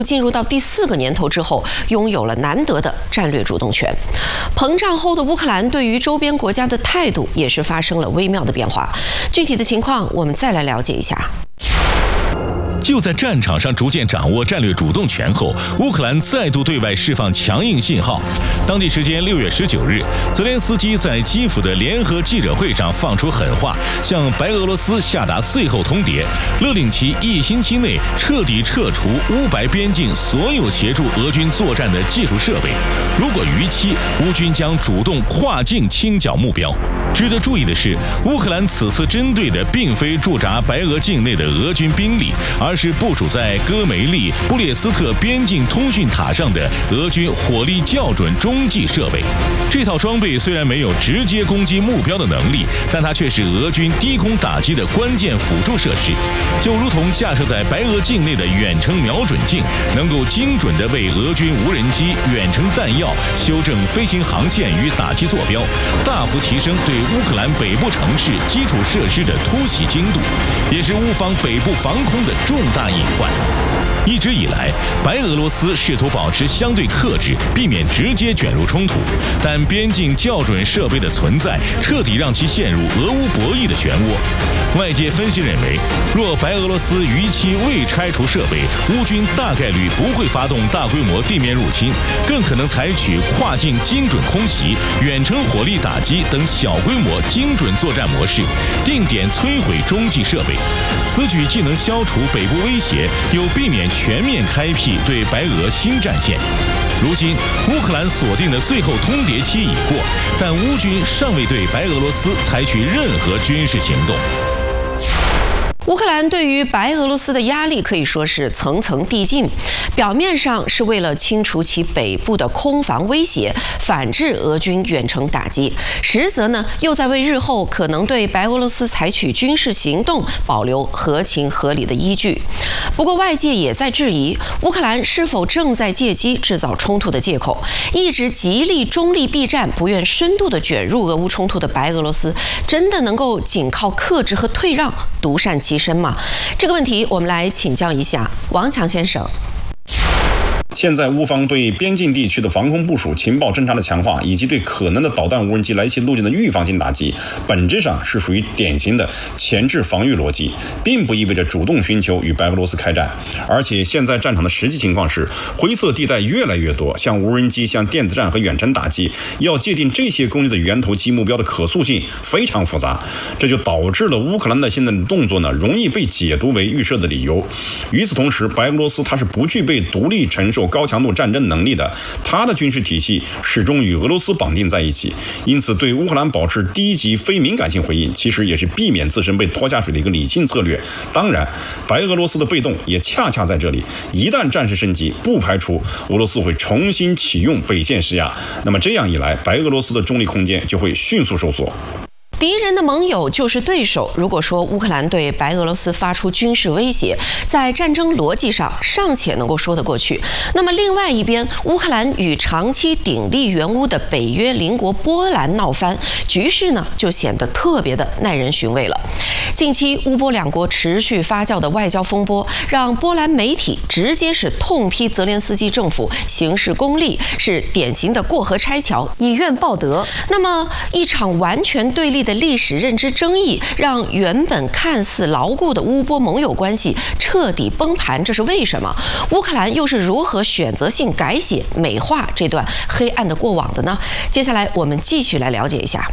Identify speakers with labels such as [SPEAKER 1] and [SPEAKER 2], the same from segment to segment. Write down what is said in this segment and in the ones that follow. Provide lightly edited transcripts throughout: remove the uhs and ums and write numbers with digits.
[SPEAKER 1] 进入到第4个年头之后，拥有了难得的战略主动权。膨胀后的乌克兰对于周边国家的态度也是发生了微妙的变化。具体的情况，我们再来了解一下。
[SPEAKER 2] 就在战场上逐渐掌握战略主动权后，乌克兰再度对外释放强硬信号。当地时间6月19日，泽连斯基在基辅的联合记者会上放出狠话，向白俄罗斯下达最后通牒，勒令其1星期内彻底撤除乌白边境所有协助俄军作战的技术设备。如果逾期，乌军将主动跨境清剿目标。值得注意的是，乌克兰此次针对的并非驻扎白俄境内的俄军兵力，而是部署在戈梅利、布列斯特边境通讯塔上的俄军火力校准中继设备。这套装备虽然没有直接攻击目标的能力，但它却是俄军低空打击的关键辅助设施，就如同架设在白俄境内的远程瞄准镜，能够精准地为俄军无人机、远程弹药修正飞行航线与打击坐标，大幅提升对乌克兰北部城市基础设施的突袭精度，也是乌方北部防空的重大隐患。一直以来，白俄罗斯试图保持相对克制，避免直接卷入冲突，但边境校准设备的存在彻底让其陷入俄乌博弈的漩涡。外界分析认为，若白俄罗斯逾期未拆除设备，乌军大概率不会发动大规模地面入侵，更可能采取跨境精准空袭、远程火力打击等小规模精准作战模式，定点摧毁中继设备。此举既能消除北部威胁，又避免全面开辟对白俄新战线。如今，乌克兰锁定的最后通牒期已过，但乌军尚未对白俄罗斯采取任何军事行动。
[SPEAKER 1] 乌克兰对于白俄罗斯的压力可以说是层层递进，表面上是为了清除其北部的空防威胁，反制俄军远程打击，实则呢又在为日后可能对白俄罗斯采取军事行动保留合情合理的依据。不过外界也在质疑，乌克兰是否正在借机制造冲突的借口。一直极力中立避战，不愿深度的卷入俄乌冲突的白俄罗斯，真的能够仅靠克制和退让独善其身吗？这个问题我们来请教一下王强先生。
[SPEAKER 3] 现在乌方对边境地区的防空部署、情报侦察的强化，以及对可能的导弹无人机来袭路径的预防性打击，本质上是属于典型的前置防御逻辑，并不意味着主动寻求与白俄罗斯开战。而且现在战场的实际情况是，灰色地带越来越多，像无人机、像电子战和远程打击，要界定这些攻击的源头及目标的可塑性非常复杂，这就导致了乌克兰的现在的动作呢，容易被解读为预设的理由。与此同时，白俄罗斯它是不具备独立承受高强度战争能力的，它的军事体系始终与俄罗斯绑定在一起，因此对乌克兰保持低级非敏感性回应，其实也是避免自身被拖下水的一个理性策略。当然，白俄罗斯的被动也恰恰在这里，一旦战事升级，不排除俄罗斯会重新启用北线施压，那么这样一来，白俄罗斯的中立空间就会迅速收缩。
[SPEAKER 1] 敌人的盟友就是对手。如果说乌克兰对白俄罗斯发出军事威胁，在战争逻辑上尚且能够说得过去，那么另外一边，乌克兰与长期鼎力援乌的北约邻国波兰闹翻，局势呢就显得特别的耐人寻味了。近期乌波两国持续发酵的外交风波，让波兰媒体直接是痛批泽连斯基政府行事功利，是典型的过河拆桥，以怨报德。那么一场完全对立的历史认知争议，让原本看似牢固的乌波盟友关系彻底崩盘，这是为什么？乌克兰又是如何选择性改写、美化这段黑暗的过往的呢？接下来我们继续来了解一下。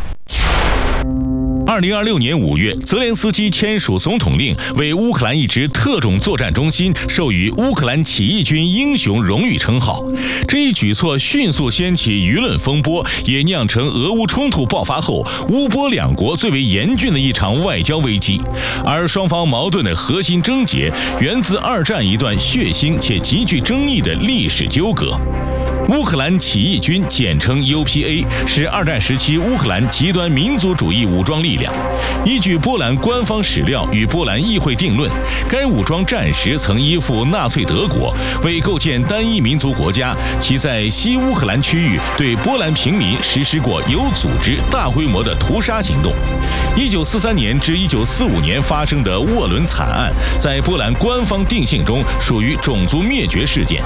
[SPEAKER 2] 2026年5月，泽连斯基签署总统令，为乌克兰一支特种作战中心授予乌克兰起义军英雄荣誉称号。这一举措迅速掀起舆论风波，也酿成俄乌冲突爆发后乌波两国最为严峻的一场外交危机。而双方矛盾的核心症结，源自二战一段血腥且极具争议的历史纠葛。乌克兰起义军简称 UPA， 是二战时期乌克兰极端民族主义武装力量。依据波兰官方史料与波兰议会定论，该武装战时曾依附纳粹德国，为构建单一民族国家，其在西乌克兰区域对波兰平民实施过有组织、大规模的屠杀行动。1943年至1945年发生的沃伦惨案，在波兰官方定性中属于种族灭绝事件。